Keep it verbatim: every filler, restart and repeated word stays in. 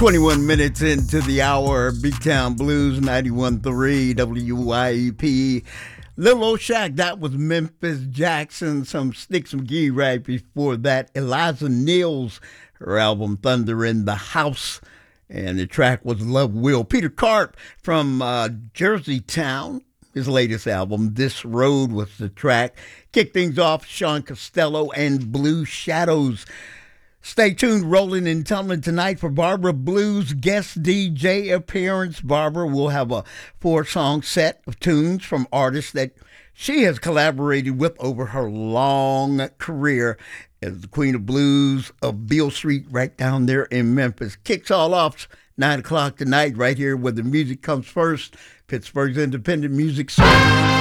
twenty-one minutes into the hour, Big Town Blues, ninety-one point three W Y E P. Little Old Shack, that was Memphis Jackson. Some Sticks McGee right before that. Eliza Niels, her album Thunder in the House. And the track was Love Will. Peter Karp from uh, Jersey Town, his latest album, This Road was the track. Kick things off, Sean Costello and Blue Shadows. Stay tuned, rolling and tumbling tonight for Barbara Blues guest D J appearance. Barbara will have a four-song set of tunes from artists that she has collaborated with over her long career as the Queen of Blues of Beale Street right down there in Memphis. Kicks all off nine o'clock tonight right here where the music comes first. Pittsburgh's independent music service.